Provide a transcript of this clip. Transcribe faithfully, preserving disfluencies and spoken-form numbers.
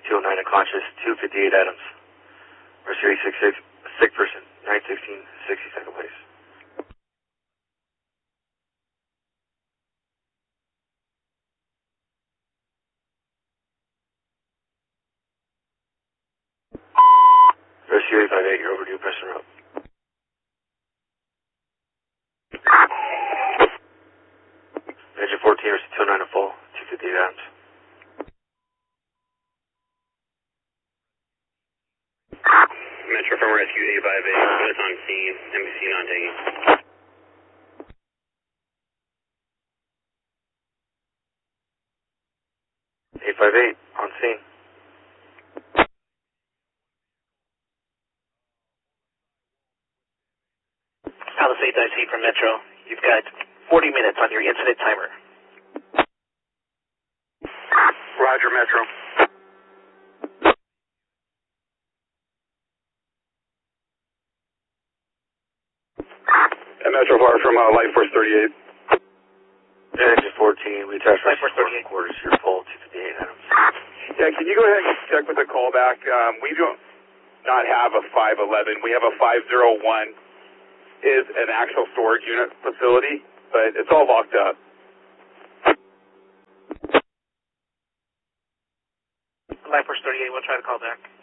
two oh nine unconscious, two fifty-eight Adams. Rescue eight six six, sick person, nine sixteen, sixty second place. Rescue eight five eight, you're overdue, pressing rope. Engine fourteen, rescue two oh nine to full, two fifty-eight Adams. Metro from Rescue eight five eight, it's on scene, M B C non-taking. eight five eight, on scene. Palisades I C from Metro. You've got forty minutes on your incident timer. Roger, Metro. And Metro Bar from uh, Light Force thirty-eight. Engine fourteen, we attached Light Force rescue thirty-eight. quarters, your full, two fifty-eight Adams. Yeah, can you go ahead and check with the callback? Um, we don't not have a five eleven. We have a five oh one. Is an actual storage unit facility, but it's all locked up. Light Force thirty-eight, we'll try to call back.